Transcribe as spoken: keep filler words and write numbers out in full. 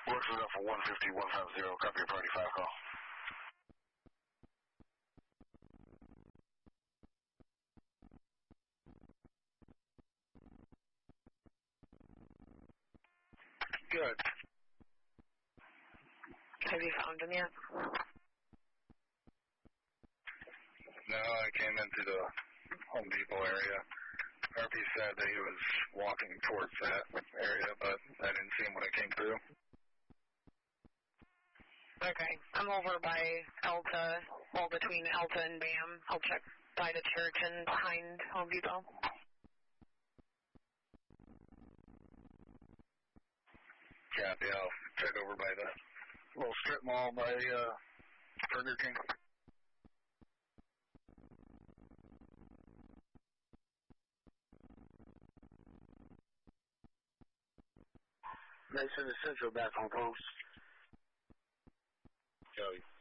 Works it up for one fifty, one fifty, copy your priority five call. Good. Have you found him yet? No, I came into the Home Depot area. R P said that he was walking towards that area, but I didn't see him when I came through. Okay, I'm over by Elta, well, between Elta and BAM. I'll check by the church and behind Home Depot. Copy, I'll check over by the little strip mall by uh, Burger King. Mason is Central back on post. Joey.